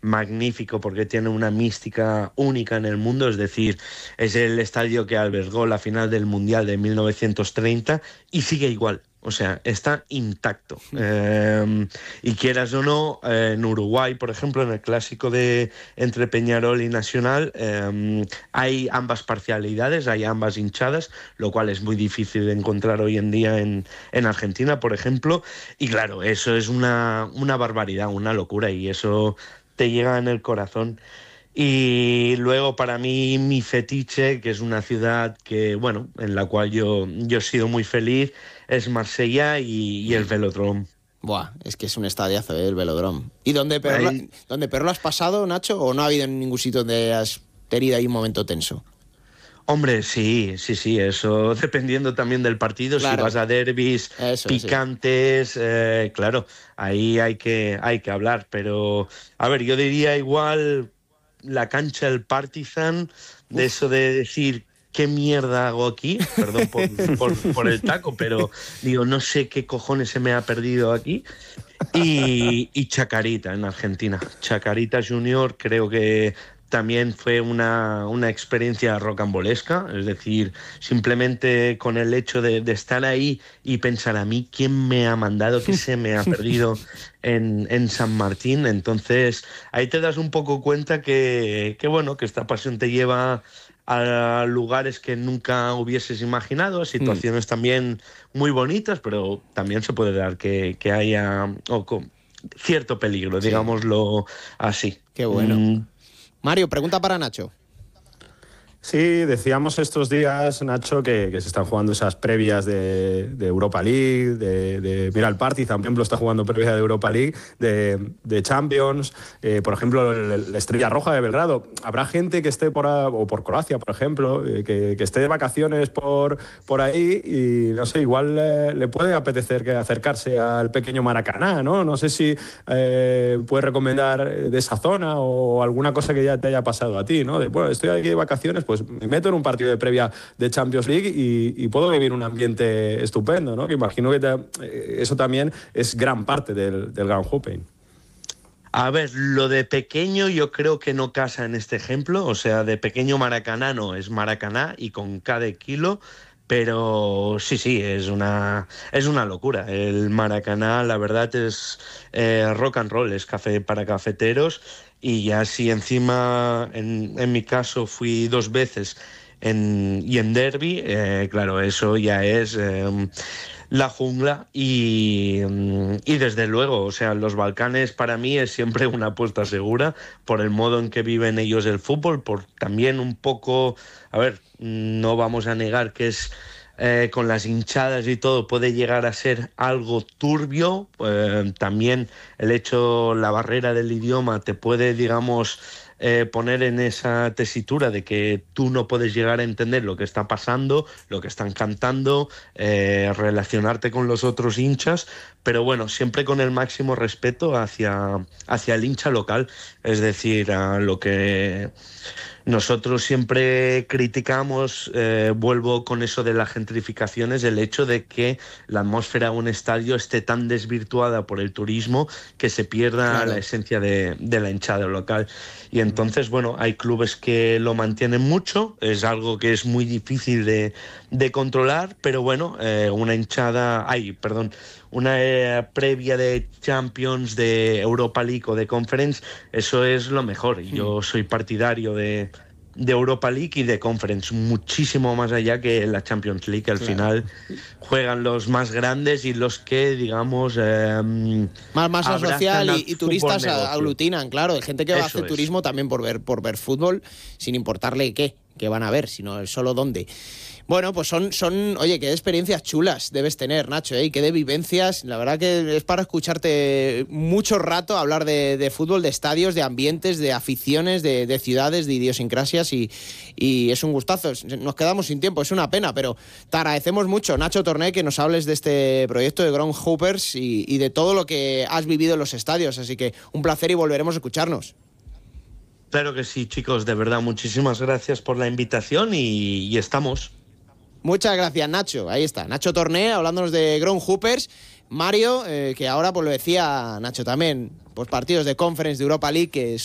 magnífico porque tiene una mística única en el mundo, es decir, es el estadio que albergó la final del Mundial de 1930 y sigue igual. O sea, está intacto. Y quieras o no, en Uruguay, por ejemplo, en el clásico de entre Peñarol y Nacional, hay ambas parcialidades, hay ambas hinchadas, lo cual es muy difícil de encontrar hoy en día en Argentina, por ejemplo. Y claro, eso es una barbaridad, una locura, y eso te llega en el corazón. Y luego para mí mi fetiche, que es una ciudad que, bueno, en la cual yo he sido muy feliz, es Marsella y el Velodrome. Buah, es que es un estadiazo, el Velodrome. ¿Y dónde Ahí, peor lo has pasado, Nacho? ¿O no ha habido en ningún sitio donde has tenido ahí un momento tenso? hombre, sí, sí, sí, eso dependiendo también del partido, si Claro, vas a derbis eso, sí. picantes, claro, ahí hay que hablar, pero a ver, yo diría igual la cancha del Partizan, de Uf. eso de decir, ¿qué mierda hago aquí? Perdón por el taco, pero digo, no sé qué cojones se me ha perdido aquí. Y Chacarita en Argentina. Chacarita Junior creo que también fue una experiencia rocambolesca, es decir, simplemente con el hecho de estar ahí y pensar a mí quién me ha mandado, qué se me ha perdido en San Martín. Entonces ahí te das un poco cuenta que bueno, que esta pasión te lleva a lugares que nunca hubieses imaginado, a Mm, situaciones también muy bonitas, pero también se puede dar que haya cierto peligro, sí, digámoslo así. qué bueno. Mario, pregunta para Nacho. Sí, decíamos estos días, Nacho, que se están jugando esas previas de Europa League, mira, el Partizan, por ejemplo, está jugando previa de Europa League, de Champions, por ejemplo, la Estrella Roja de Belgrado. Habrá gente que esté o por Croacia, por ejemplo, que esté de vacaciones por ahí y, no sé, igual le puede apetecer que acercarse al pequeño Maracaná, ¿no? No sé si puedes recomendar de esa zona o alguna cosa que ya te haya pasado a ti, ¿no? Bueno, estoy aquí de vacaciones, pues me meto en un partido de previa de Champions League y puedo vivir un ambiente estupendo, ¿no? Que imagino que eso también es gran parte del Groundhopping. A ver, lo de pequeño yo creo que no casa en este ejemplo, o sea, de pequeño Maracaná no, es Maracaná y con cada kilo, pero sí, sí, es una locura. El Maracaná, la verdad, es rock and roll, es café para cafeteros, y ya si encima, en mi caso, fui 2 veces y en derby, claro, eso ya es la jungla y desde luego, o sea, los Balcanes para mí es siempre una apuesta segura por el modo en que viven ellos el fútbol, por también un poco, a ver, no vamos a negar que es con las hinchadas y todo puede llegar a ser algo turbio, también el hecho, la barrera del idioma te puede, digamos, poner en esa tesitura de que tú no puedes llegar a entender lo que está pasando, lo que están cantando, relacionarte con los otros hinchas, pero bueno, siempre con el máximo respeto hacia el hincha local, es decir, a lo que nosotros siempre criticamos, vuelvo con eso de la gentrificación, es el hecho de que la atmósfera de un estadio esté tan desvirtuada por el turismo que se pierda la Claro. esencia de la hinchada local. Y entonces, bueno, hay clubes que lo mantienen mucho, es algo que es muy difícil de controlar, pero bueno, una previa de Champions, de Europa League o de Conference, eso es lo mejor. Y yo soy partidario de Europa League y de Conference, muchísimo más allá que la Champions League. Al Claro. final juegan los más grandes y los que, digamos, Más masa abrazan social al y fútbol turistas negocio. aglutinan, claro. Hay gente que va a hacer Eso es. turismo también por ver fútbol, sin importarle qué van a ver, sino solo dónde. Bueno, pues oye, qué experiencias chulas debes tener, Nacho, ¿eh? Y qué de vivencias. La verdad que es para escucharte mucho rato hablar de fútbol, de estadios, de ambientes, de aficiones, de ciudades, de idiosincrasias y es un gustazo. Nos quedamos sin tiempo, es una pena, pero te agradecemos mucho, Nacho Torné, que nos hables de este proyecto de Groundhoppers y de todo lo que has vivido en los estadios. Así que un placer y volveremos a escucharnos. Claro que sí, chicos, de verdad, muchísimas gracias por la invitación y estamos. Muchas gracias, Nacho. Ahí está, Nacho Torné hablándonos de Groundhoppers. Mario, que ahora pues lo decía Nacho también, pues partidos de Conference, de Europa League, que